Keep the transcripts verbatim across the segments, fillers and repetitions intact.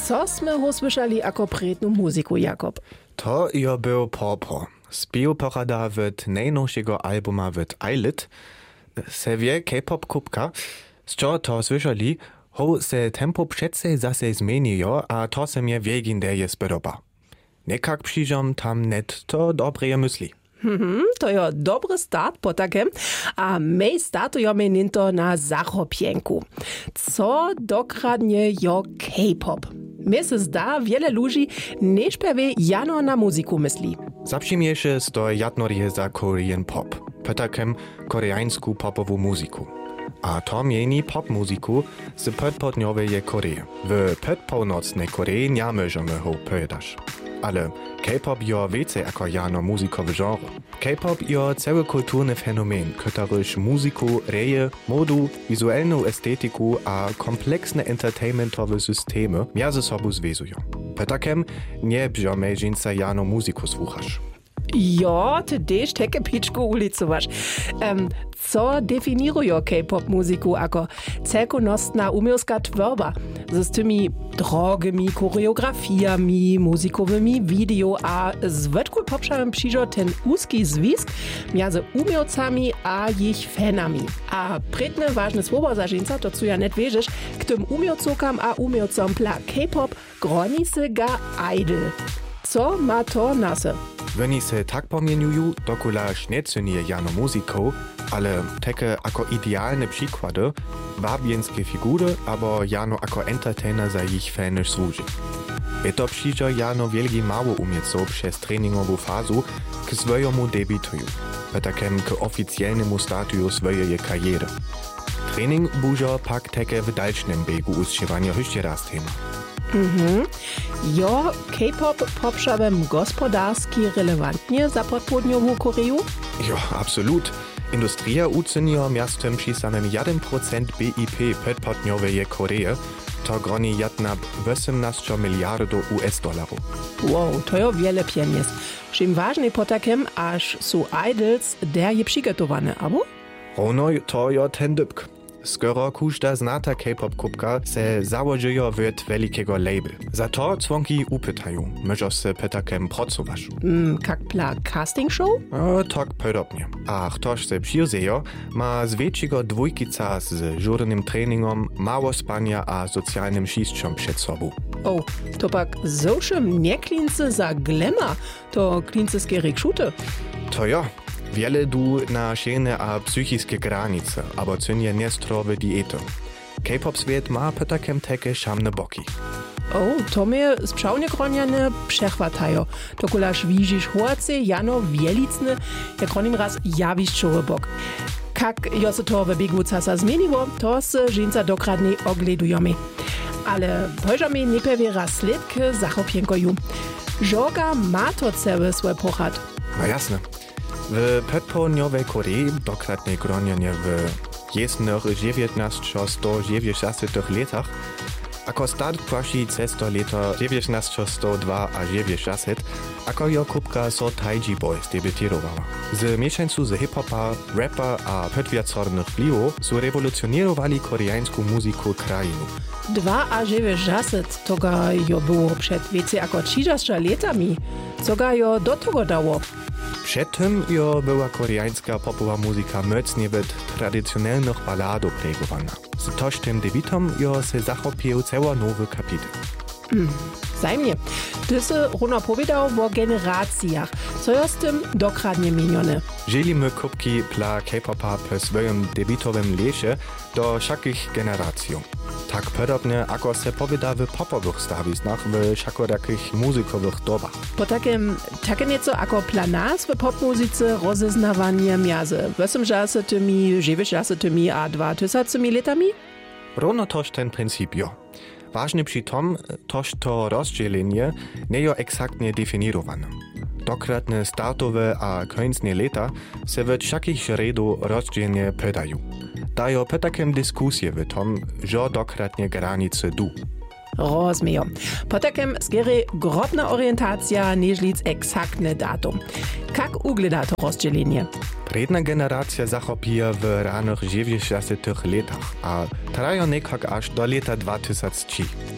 Co sme ho słyszeli ako prednu muziku, Jakob? To jo był Pawpaw. Spiewoporada wot najnowszego albuma wot Eyelid. Se wie K-pop kubka. Z czego to słyszeli, ho se tempo przece zase zmieniło, a to se mnie wiegin deje spodoba. Nekak przyjom tam net to dobre myśli. Mhm, to jo dobry start po takem, a my startujemy ninto na zachopienku. Co dokradnie jo K-pop? Mnie se zda, wiele ludzi nie śpiewa jano na muzyku myśli. Zaprzymiesze sto jadnorie za Korean pop, po takem koreańsku popową muzyku. A to mieni pop muzyku z podpołudniowej Korei. W podpółnocnej Korei nie możemy ho powiedzieć. Ale K-pop jo więcej jako jano muzikowy genre. K-pop jo cały kulturny fenomen, któryż muzyku, reje, modu, wizualną estetyku a kompleksne entertainmentowe systemy między sobą związują. Po takem nie brzmi dżinca jano muzyku słuchasz. Jo, ty też takie piczku ulicowasz. Um, co definiuje K-pop muzyku jako celkonostna umiejska tworba z tymi drogimi choreografiami, muzikowymi video, a z wetku poprzałem przyjdzie ten úzki związek między umiejcami a ich fanami. A predne ważne słowo za żeńca, to co ja net wierzysz, k tym umiejcokam a umiejcom pla K-pop groni se ga idol. Co ma to nase? Oni se tak pomienują, dokulaż nie cenię jano muzyką, ale takie jako idealne przykłady, wabienskie figury, albo jano jako entertainer za ich fanisch służy. Je to przyjdzie jano wielki mało umiejców przez treningową fazu k swojemu debiutuju, po takem k oficjalnemu statuju swojej kariery. Trening bużo pak takie w dalszym biegu utrzymania jeszcze raz tema. Mhm. Jo, K-pop poprzebem gospodarski relevantnie za podpołudniową Koreju? Jo, absolut. Industria uceniła miastem przy samym jeden procent B I P podpołudniowej Korei, to groni jadnab osiemnaście miliardów U S dolarów. Wow, to jo wiele pieniędzy. Czym ważne po takim, aż są idols, der je przygotowane, abo? Ono to jo ten dybk. Skoro każda znata K-pop kubka se założyła wot wielkiego label. Za to członki upytają, możesz se petakem pracować. Mm, jak pla casting show? O, tak podobnie. A ktoś se przyjeżdża, ma z większego dwójkica z żurnym treningom, mało spania a socjalnym życiem przed sobą. O, to pak zoszym nie klince za glema, to klince skierik szute. To ja. Wiele du na szene a psychiskie granice, aber cynje niezdrowe diety. K-pop swiat ma po takem takie szamne boki. O, to mnie sprzałnie groniane przechwatają. To kulaż widzisz chłodce, jano wielicny, jak onim raz jawiszczowy bok. Kak jo se to w biegu czasu zmieniło, to se żeńca dokradnie ogledujemy. Ale pojdziemy nie pewnie raz sled k zachopienkoju. Żoga ma to cały swój pochad. No jasne. W podpołudniowej Korei, dokładnie gronianie w jesnych dziewiętnaście dziewięćdziesiątych latach, ako start płaci cesto lata dziewiętnaście dwa a dziewięćdziesiąt, ako jo kubka so Taiji Boys debiutowała. Z mieszańcu z hip-hopa, rapa a podwiacornych wpływów so rewolucjonierowali koreańską muzykę kraju. Dwa a dziewięćdziesiąt to ga jo było przed więcej jako trzydziestu latami. Co ga jo do tego dało? Przed tym jo była koreańska popowa muzyka mocnie w tradycjonalnych baladów pregowana. Z tożnym debiutem jo se zachopił cały nowy kapitel. Mm, zajmie. Ty se runo powiedział o generacjach. Co jest z tym dokładnie minione? Dzielimy kubki pla K-popa po swoim debiutowym lesie do wszakich generacji. Tak podobnie, ako se powiada w popowych stawiznach w wszakich muzykowych dobach. Po takim, takie nieco jako planas w popmuzyce rozeznawanie między osiemdziesiątymi, dziewięćdziesiątymi a dwutysięcznymi latami? Równo toż ten princip jo. Ważne przy tom, toż to rozdzielenie nie jest eksaktnie definiowane. Dokładne startowe a końcne lata se w wszakich redu rozdzielnie podają. Dają po takim dyskusje w tom, że dokładnie granice du. Rozumiem. Po takim skiery grobna orientacja nieżlic eksaktne datum. Jak ugleda to rozdzielenie? Predna generacja zachopija w ranych dziewięćdziesiątych latach, a traja nekak aż do lata dwa tysiące trzy.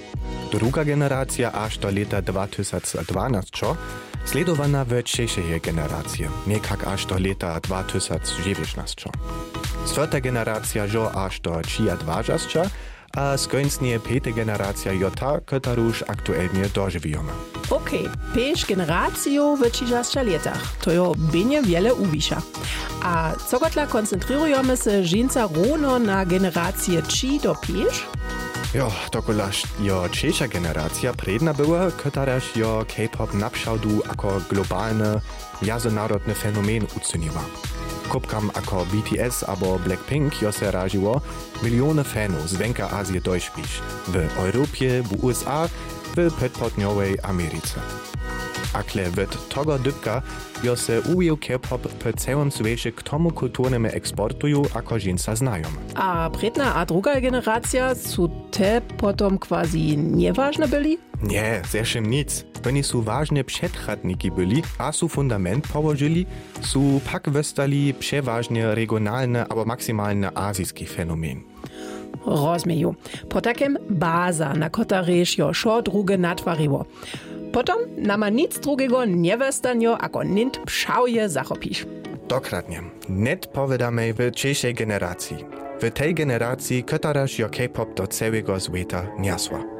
druga generacja aż do leta dwa tysiące dwanaście sledowana w trzeciej generacji, nie jak aż do leta dwa tysiące dziewiętnaście. Czwarta generacja jo aż do dwadzieścia trzy, a skończnie pięta generacja jo ta, którą już aktualnie dożywamy. Okej, okay, pięć generacją w trzydziestu latach. To jo bienie wiele uwisza. A co gotla koncentrujemy się żinca równo na generację trzy do pięć? Jo, dokolaż jo trzecia generacja predna była, któraż jo K-pop naprzałdu jako globalny, międzynarodny fenomen uczyniła. Kupkam jako B T S albo Blackpink jo se raziło miliony fanów z wenka Azji dojśpisz, w Europie, w U S A, w przedpołudniowej Ameryce. Akle w tego dybka jo se uwił K-pop po całym świecie k tomu kulturnemu eksportuju jako żinca znają. A predna a druga generacja su te potom quasi nieważne byli? Nie, zewšem nic. Oni su ważne przedchadniki byli, a su fundament położyli, su pak wystali przeważnie regionalny albo maksymalny azijski fenomen. Rozumiem. Po takim baza, na kotareż jo šo druge natwariło. Potom nama nic drugiego nie westanio, ako nint pšauje zachopisz. Dokładnie. Net powiadamy w trzeciej generacji. W tej generacji, któraż jo K-pop do całego świata niosła.